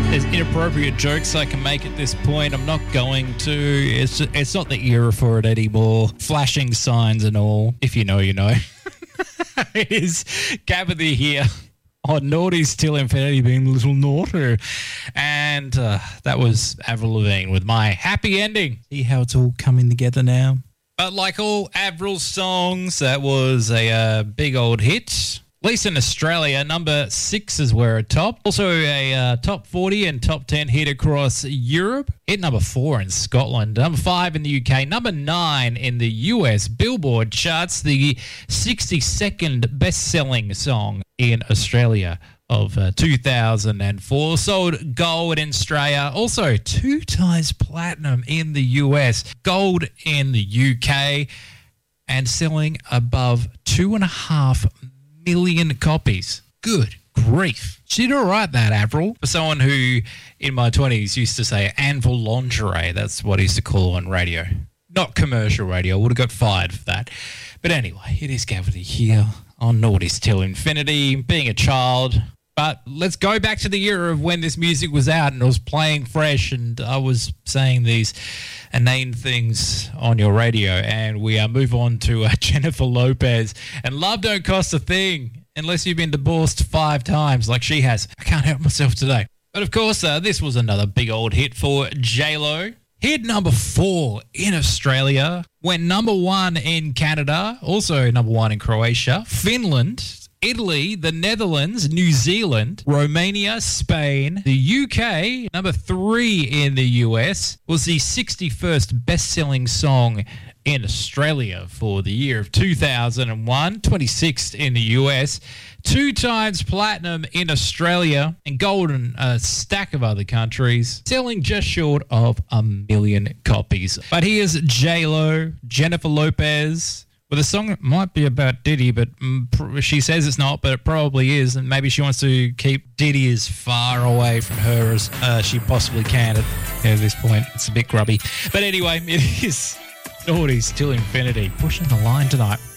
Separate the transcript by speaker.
Speaker 1: There's inappropriate jokes I can make at this point. I'm not going to. It's not the era for it anymore. Flashing signs and all. If you know, you know. It is Gabby here on Naughty's Till Infinity, being a little naughty. And that was Avril Lavigne with My Happy Ending. See how it's all coming together now? But like all Avril songs, that was a big old hit. At least in Australia, number 6 is where it topped. Also a top 40 and top 10 hit across Europe. Hit number 4 in Scotland, number 5 in the UK, number 9 in the US Billboard charts, the 62nd best-selling song in Australia of 2004. Sold gold in Australia, also 2 times platinum in the US, gold in the UK, and selling above 2.5 million copies. Good grief. She did all right, that Avril. For someone who, in my 20s, used to say Anvil lingerie. That's what I used to call on radio. Not commercial radio. I would have got fired for that. But anyway, it is Gavity here on Naughty's Till Infinity, being a child. But let's go back to the era of when this music was out and it was playing fresh and I was saying these inane things on your radio, and we move on to Jennifer Lopez. And love don't cost a thing unless you've been divorced 5 times like she has. I can't help myself today. But of course, this was another big old hit for J-Lo. Hit number 4 in Australia, went number 1 in Canada, also number 1 in Croatia, Finland, Italy, the Netherlands, New Zealand, Romania, Spain, the UK, number 3 in the US, was the 61st best-selling song in Australia for the year of 2001, 26th in the US, 2 times platinum in Australia, and gold in a stack of other countries, selling just short of 1 million copies. But here's J-Lo, Jennifer Lopez, with a song that might be about Diddy, but she says it's not, but it probably is, and maybe she wants to keep Diddy as far away from her as she possibly can at this point. It's a bit grubby. But anyway, it is Naughty's Till Infinity, pushing the line tonight.